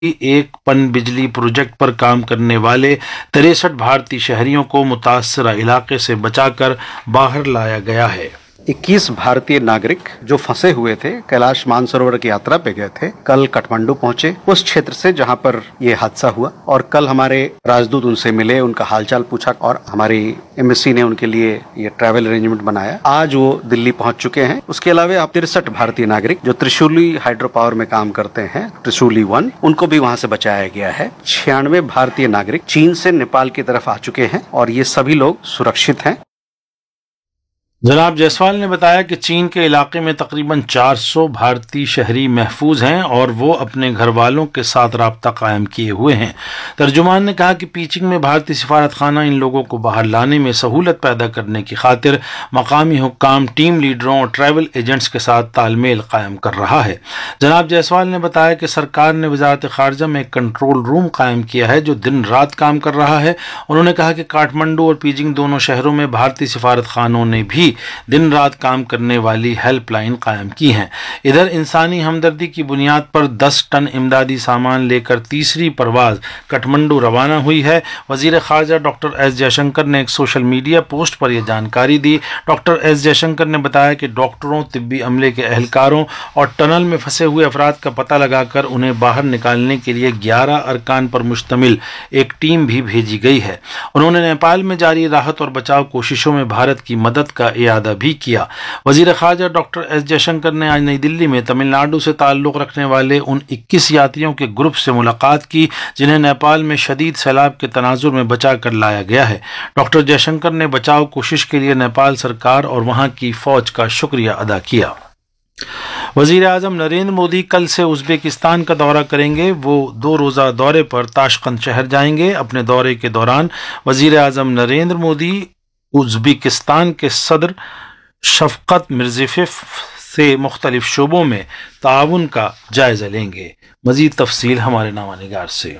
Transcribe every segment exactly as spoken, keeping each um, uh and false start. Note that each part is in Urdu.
ایک پن بجلی پروجیکٹ پر کام کرنے والے تریسٹھ بھارتی شہریوں کو متاثرہ علاقے سے بچا کر باہر لایا گیا ہے۔ اکیس بھارتی ناگرک جو پھنسے ہوئے تھے کیلاش مانسروور کی یاترا پہ گئے تھے، کل کٹھمنڈو پہنچے اس چھیتر سے جہاں پر یہ حادثہ ہوا، اور کل ہمارے راجدوت ان سے ملے، ان کا حال چال پوچھا اور ہماری ایمبیسی نے ان کے لیے یہ ٹریول ارینجمنٹ بنایا۔ آج وہ دلی پہنچ چکے ہیں۔ اس کے علاوہ آپ ترسٹھ بھارتی ناگرک جو ترشولی ہائیڈرو پاور میں کام کرتے ہیں، ترشولی ون، ان کو بھی وہاں سے بچایا گیا ہے۔ چھیانوے بھارتی ناگرک چین سے نیپال کی طرف آ چکے ہیں اور یہ سبھی لوگ سرکشت ہیں۔ جناب جیسوال نے بتایا کہ چین کے علاقے میں تقریباً چار سو بھارتی شہری محفوظ ہیں اور وہ اپنے گھر والوں کے ساتھ رابطہ قائم کیے ہوئے ہیں۔ ترجمان نے کہا کہ پیچنگ میں بھارتی سفارت خانہ ان لوگوں کو باہر لانے میں سہولت پیدا کرنے کی خاطر مقامی حکام، ٹیم لیڈروں اور ٹریول ایجنٹس کے ساتھ تال میل قائم کر رہا ہے۔ جناب جیسوال نے بتایا کہ سرکار نے وزارت خارجہ میں ایک کنٹرول روم قائم کیا ہے جو دن رات کام کر رہا ہے۔ انہوں نے کہا کہ کاٹھمنڈو اور پیجنگ دونوں شہروں میں بھارتی سفارت خانوں نے بھی دن رات کام کرنے والی ہیلپ لائن قائم کی ہیں۔ ادھر انسانی ہمدردی کی بنیاد پر دس ٹن امدادی سامان لے کر تیسری پرواز کٹھمنڈو روانہ ہوئی ہے۔ وزیر خارجہ ڈاکٹر ایس جے شنکر نے ایک سوشل میڈیا پوسٹ پر یہ جانکاری دی۔ ڈاکٹر ایس جے شنکر نے بتایا کہ ڈاکٹروں، طبی عملے کے اہلکاروں اور ٹنل میں پھنسے ہوئے افراد کا پتہ لگا کر انہیں باہر نکالنے کے لیے گیارہ ارکان پر مشتمل ایک ٹیم بھی بھیجی گئی ہے۔ انہوں نے نیپال میں جاری راحت اور بچاؤ کوششوں میں بھارت کی مدد کا اعادہ بھی کیا۔ وزیر خارجہ ڈاکٹر ایس جے شنکر نے آج نئی دلی میں تمل ناڈو سے تعلق رکھنے والے ان اکیس یاتریوں کے گروپ سے ملاقات کی جنہیں نیپال میں شدید سیلاب کے تناظر میں بچا کر لایا گیا ہے۔ ڈاکٹر جے شنکر نے بچاؤ کوشش کے لیے نیپال سرکار اور وہاں کی فوج کا شکریہ ادا کیا۔ وزیر اعظم نریندر مودی کل سے ازبیکستان کا دورہ کریں گے۔ وہ دو روزہ دورے پر تاشقند شہر جائیں گے۔ اپنے دورے کے دوران وزیر اعظم نریندر مودی ازبیکستان کے صدر شفقت مرزیفیف سے مختلف شعبوں میں تعاون کا جائزہ لیں گے۔ مزید تفصیل ہمارے نامہ نگار سے۔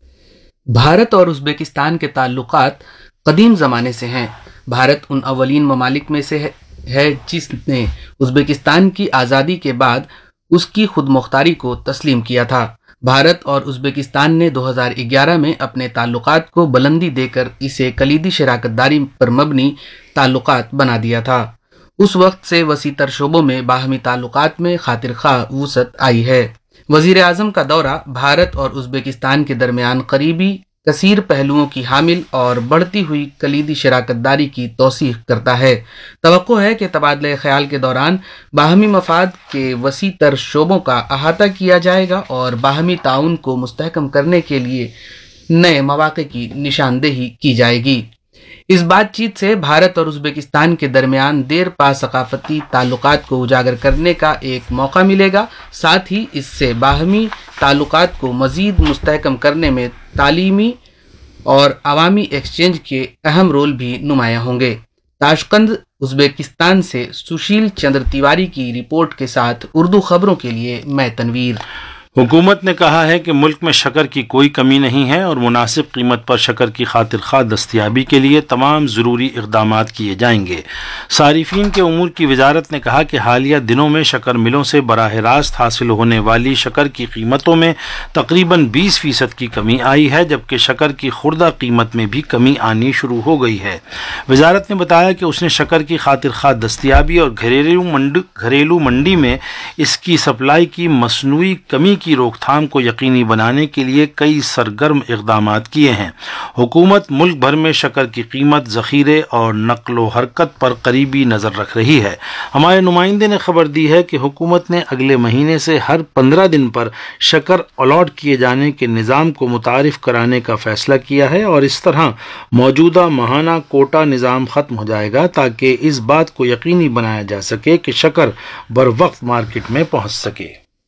بھارت اور ازبیکستان کے تعلقات قدیم زمانے سے ہیں۔ بھارت ان اولین ممالک میں سے ہے جس نے ازبیکستان کی آزادی کے بعد اس کی خود مختاری کو تسلیم کیا تھا۔ بھارت اور ازبیکستان نے دو ہزار گیارہ میں اپنے تعلقات کو بلندی دے کر اسے کلیدی شراکت داری پر مبنی تعلقات بنا دیا تھا۔ اس وقت سے وسیع تر شعبوں میں باہمی تعلقات میں خاطر خواہ وسعت آئی ہے۔ وزیر اعظم کا دورہ بھارت اور ازبیکستان کے درمیان قریبی، کثیر پہلوؤں کی حامل اور بڑھتی ہوئی کلیدی شراکت داری کی توثیق کرتا ہے۔ توقع ہے کہ تبادلہ خیال کے دوران باہمی مفاد کے وسیع تر شعبوں کا احاطہ کیا جائے گا اور باہمی تعاون کو مستحکم کرنے کے لیے نئے مواقع کی نشاندہی کی جائے گی۔ اس بات چیت سے بھارت اور ازبیکستان کے درمیان دیر پا ثقافتی تعلقات کو اجاگر کرنے کا ایک موقع ملے گا، ساتھ ہی اس سے باہمی تعلقات کو مزید مستحکم کرنے میں تعلیمی اور عوامی ایکسچینج کے اہم رول بھی نمایاں ہوں گے۔ تاشقند، ازبیکستان سے سشیل چندر تیواری کی رپورٹ کے ساتھ اردو خبروں کے لیے میں تنویر۔ حکومت نے کہا ہے کہ ملک میں شکر کی کوئی کمی نہیں ہے اور مناسب قیمت پر شکر کی خاطر خواہ دستیابی کے لیے تمام ضروری اقدامات کیے جائیں گے۔ صارفین کے امور کی وزارت نے کہا کہ حالیہ دنوں میں شکر ملوں سے براہ راست حاصل ہونے والی شکر کی قیمتوں میں تقریباً بیس فیصد کی کمی آئی ہے، جبکہ شکر کی خوردہ قیمت میں بھی کمی آنی شروع ہو گئی ہے۔ وزارت نے بتایا کہ اس نے شکر کی خاطر خواہ دستیابی اور گھریلو منڈ گھریلو منڈی میں اس کی سپلائی کی مصنوعی کمی کی روک تھام کو یقینی بنانے کے لیے کئی سرگرم اقدامات کیے ہیں۔ حکومت ملک بھر میں شکر کی قیمت، ذخیرے اور نقل و حرکت پر قریبی نظر رکھ رہی ہے۔ ہمارے نمائندے نے خبر دی ہے کہ حکومت نے اگلے مہینے سے ہر پندرہ دن پر شکر الاٹ کیے جانے کے نظام کو متعارف کرانے کا فیصلہ کیا ہے اور اس طرح موجودہ ماہانہ کوٹا نظام ختم ہو جائے گا تاکہ اس بات کو یقینی بنایا جا سکے کہ شکر بروقت مارکیٹ میں پہنچ سکے۔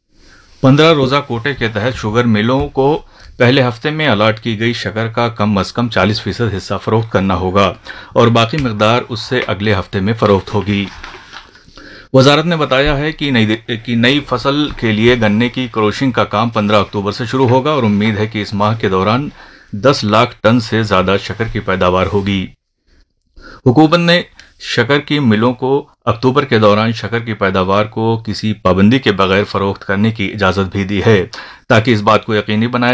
پندرہ روزہ کوٹے کے تحت شوگر ملوں کو پہلے ہفتے میں الاٹ کی گئی شکر کا کم از کم چالیس فیصد حصہ فروخت کرنا ہوگا اور باقی مقدار اس سے اگلے ہفتے میں فروخت ہوگی۔ وزارت نے بتایا ہے کہ نئی کہ نئی فصل کے لیے گنے کی کروشنگ کا کام پندرہ اکتوبر سے شروع ہوگا اور امید ہے کہ اس ماہ کے دوران دس لاکھ ٹن سے زیادہ شکر کی پیداوار ہوگی۔ حکومت نے شکر کی ملوں کو اکتوبر کے دوران شکر کی پیداوار کو کسی پابندی کے بغیر فروخت کرنے کی اجازت بھی دی ہے تاکہ اس بات کو یقینی بنایا